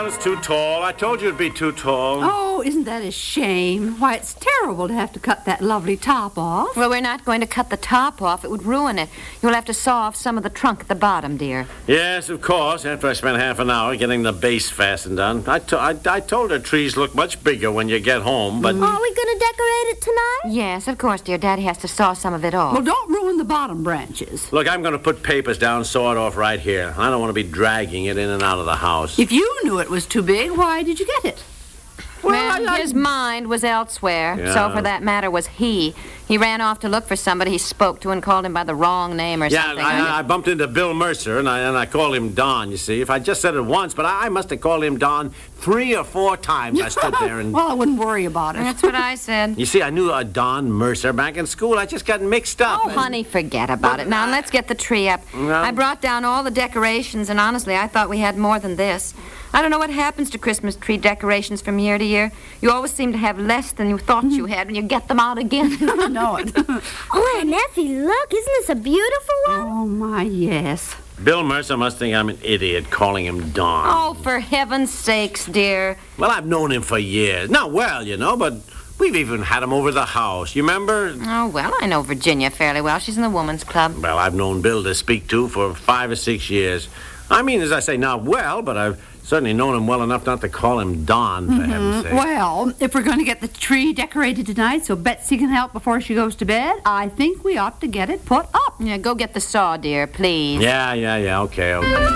Well, it's too tall. I told you it'd be too tall. Oh, isn't that a shame? Why, it's terrible to have to cut that lovely top off. Well, we're not going to cut the top off. It would ruin it. You'll have to saw off some of the trunk at the bottom, dear. Yes, of course. After I spent half an hour getting the base fastened on. I told her trees look much bigger when you get home, but... Are we going to decorate it tonight? Yes, of course, dear. Daddy has to saw some of it off. Well, don't ruin the bottom branches. Look, I'm going to put papers down, saw it off right here. I don't want to be dragging it in and out of the house. If you knew it was too big, why did you get it? Well, his mind was elsewhere. Yeah. So, for that matter, was he. He ran off to look for somebody he spoke to and called him by the wrong name or something. Yeah, I bumped into Bill Mercer, and I called him Don, you see. If I just said it once, but I must have called him Don 3 or 4 times. I stood there and... Well, I wouldn't worry about it. That's what I said. You see, I knew a Don Mercer back in school. I just got mixed up. Oh, honey, forget about it. Now, let's get the tree up. No. I brought down all the decorations, and honestly, I thought we had more than this. I don't know what happens to Christmas tree decorations from year to year. You always seem to have less than you thought you had when you get them out again. I know it. Oh, Aunt Effie, look. Isn't this a beautiful one? Oh, my, yes. Bill Mercer must think I'm an idiot calling him Don. Oh, for heaven's sakes, dear. Well, I've known him for years. Not well, you know, but we've even had him over the house. You remember? Oh, well, I know Virginia fairly well. She's in the woman's club. Well, I've known Bill to speak to for 5 or 6 years. I mean, as I say, not well, but I've certainly known him well enough not to call him Don, for heaven's sake. Well, if we're going to get the tree decorated tonight so Betsy can help before she goes to bed, I think we ought to get it put up. Yeah, go get the saw, dear, please. Yeah, okay.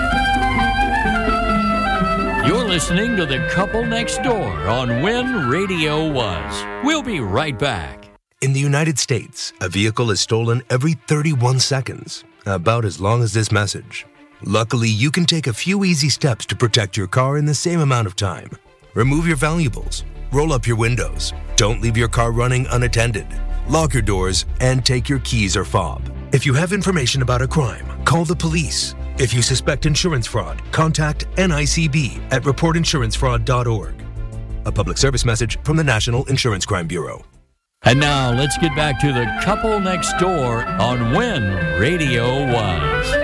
You're listening to The Couple Next Door on When Radio Was. We'll be right back. In the United States, a vehicle is stolen every 31 seconds, about as long as this message. Luckily, you can take a few easy steps to protect your car in the same amount of time. Remove your valuables, roll up your windows, don't leave your car running unattended, lock your doors, and take your keys or fob. If you have information about a crime, call the police. If you suspect insurance fraud, contact NICB at reportinsurancefraud.org. A public service message from the National Insurance Crime Bureau. And now, let's get back to The Couple Next Door on When Radio Was.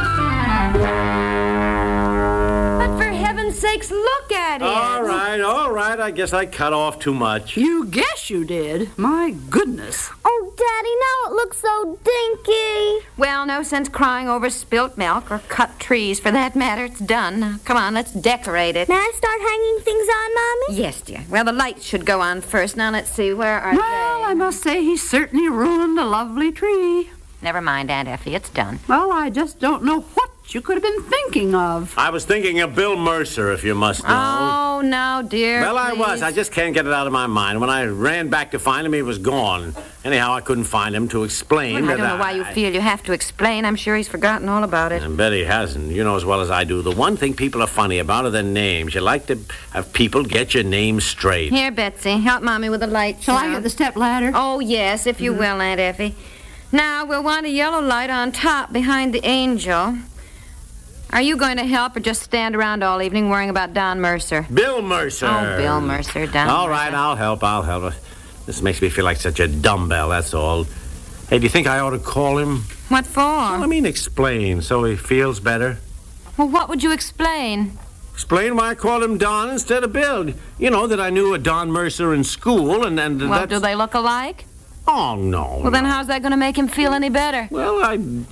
But for heaven's sakes, look at it. All right. I guess I cut off too much. You guess you did. My goodness. Oh, Daddy, now it looks so dinky. Well, no sense crying over spilt milk or cut trees. For that matter, it's done. Now, come on, let's decorate it. May I start hanging things on, Mommy? Yes, dear. Well, the lights should go on first. Now, let's see. Where are Well, I must say he certainly ruined a lovely tree. they? Never mind, Aunt Effie. It's done. Well, I just don't know what you could have been thinking of. I was thinking of Bill Mercer, if you must know. Oh, no, dear. Well, I please. was. I just can't get it out of my mind. When I ran back to find him, he was gone. Anyhow, I couldn't find him to explain. Well, I that don't know why you feel you have to explain. I'm sure he's forgotten all about it. I bet he hasn't. You know as well as I do. The one thing people are funny about are their names. You like to have people get your name straight. Here, Betsy, help Mommy with the light. Shall I get the step ladder? Oh, yes, if you will, Aunt Effie. Now, we'll want a yellow light on top behind the angel. Are you going to help or just stand around all evening worrying about Don Mercer? Bill Mercer. Oh, Bill Mercer, Don All Mercer. right, I'll help. This makes me feel like such a dumbbell, that's all. Hey, do you think I ought to call him? What for? I mean, explain, so he feels better. Well, what would you explain? Explain why I called him Don instead of Bill. You know, that I knew a Don Mercer in school, and Well, that's... do they look alike? Oh, no. Well, then how's that going to make him feel any better? Well,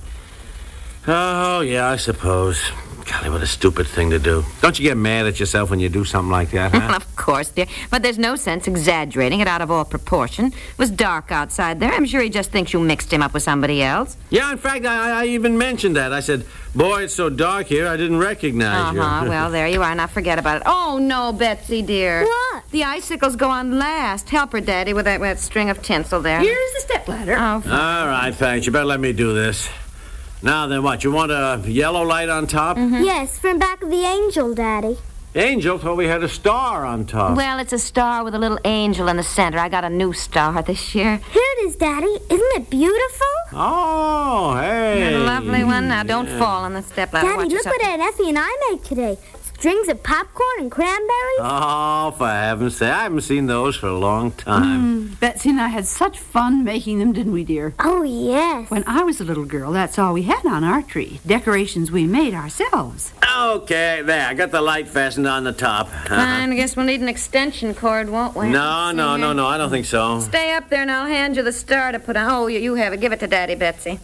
Oh, yeah, I suppose. Golly, what a stupid thing to do. Don't you get mad at yourself when you do something like that, huh? Of course, dear. But there's no sense exaggerating it out of all proportion. It was dark outside there. I'm sure he just thinks you mixed him up with somebody else. Yeah, in fact, I even mentioned that. I said, boy, it's so dark here, I didn't recognize you. Well, there you are. Now forget about it. Oh, no, Betsy, dear. What? The icicles go on last. Help her, Daddy, with that string of tinsel there. Here's the step ladder. Oh, All right, thanks. You better let me do this. Now then, what? You want a yellow light on top? Yes, from back of the angel, Daddy. Angel thought we had a star on top. well, it's a star with a little angel in the center. I got a new star this year. Here it is, Daddy. Isn't it beautiful? Oh, hey. A lovely one. Now, don't fall on the step ladder. Daddy, Watch look yourself. what Aunt Effie and I made today. It's strings of popcorn and cranberries? Oh, for heaven's sake. I haven't seen those for a long time. Betsy and I had such fun making them, didn't we, dear? Oh, yes. When I was a little girl, that's all we had on our tree. Decorations we made ourselves. Okay, there. I got the light fastened on the top. Fine, I guess we'll need an extension cord, won't we? No, I don't think so. Stay up there and I'll hand you the star to put on. Oh, you have it. Give it to Daddy, Betsy.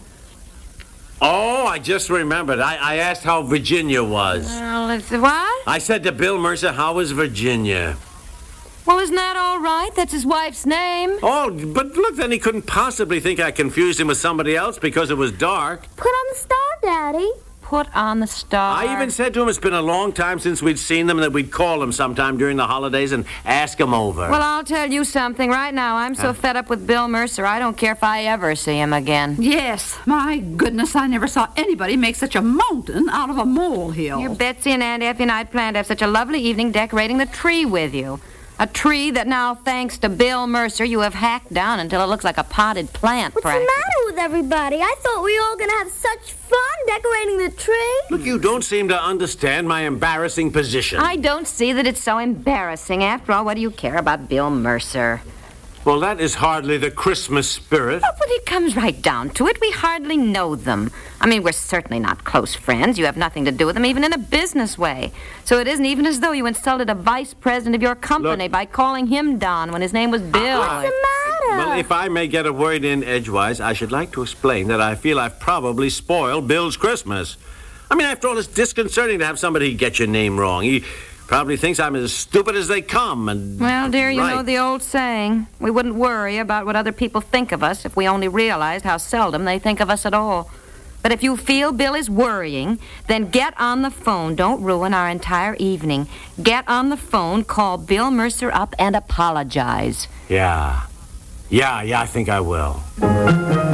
Oh, I just remembered. I asked how Virginia was. Well, it's what? I said to Bill Mercer, how was Virginia? Well, isn't that all right? That's his wife's name. Oh, but look, then he couldn't possibly think I confused him with somebody else because it was dark. Put on the star, Daddy. Put on the star. I even said to him it's been a long time since we'd seen them and that we'd call him sometime during the holidays and ask him over. Well, I'll tell you something. Right now, I'm so fed up with Bill Mercer, I don't care if I ever see him again. Yes, my goodness, I never saw anybody make such a mountain out of a molehill. Here, Betsy and Aunt Effie and I planned to have such a lovely evening decorating the tree with you. A tree that now, thanks to Bill Mercer, you have hacked down until it looks like a potted plant. What's the matter with everybody? I thought we were all going to have such fun decorating the tree. Look, you don't seem to understand my embarrassing position. I don't see that it's so embarrassing. After all, what do you care about Bill Mercer? Well, that is hardly the Christmas spirit. Oh, but it comes right down to it. We hardly know them. I mean, we're certainly not close friends. You have nothing to do with them, even in a business way. So it isn't even as though you insulted a vice president of your company by calling him Don when his name was Bill. What's the matter? Well, if I may get a word in edgewise, I should like to explain that I feel I've probably spoiled Bill's Christmas. I mean, after all, it's disconcerting to have somebody get your name wrong. He probably thinks I'm as stupid as they come. And well, dear, you know the old saying. We wouldn't worry about what other people think of us if we only realized how seldom they think of us at all. But if you feel Bill is worrying, then get on the phone. Don't ruin our entire evening. Get on the phone, call Bill Mercer up, and apologize. Yeah, I think I will.